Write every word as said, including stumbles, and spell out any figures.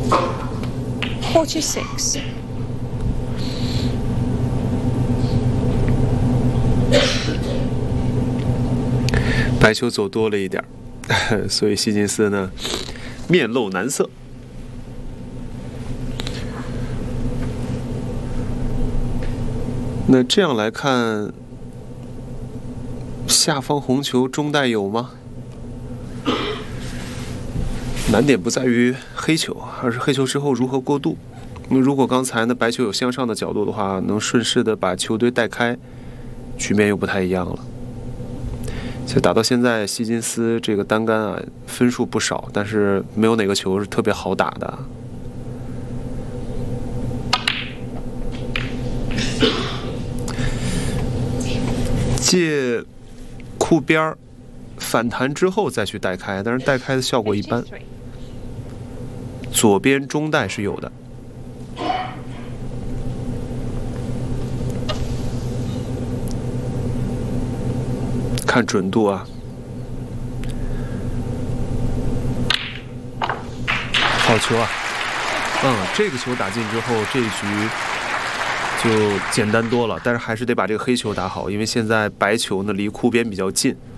forty-six. 白球走多了一点，所以希金斯呢面露难色。那这样来看，下方红球中带有吗？难点不在于黑球，而是黑球之后如何过渡。那如果刚才呢白球有向上的角度的话，能顺势的把球队带开，局面又不太一样了。其实打到现在，希金斯这个单杆啊分数不少，但是没有哪个球是特别好打的。借库边儿反弹之后再去带开，但是带开的效果一般。左边中带是有的。看准度啊，好球啊！嗯，这个球打进之后，这一局就简单多了。但是还是得把这个黑球打好，因为现在白球呢离库边比较近。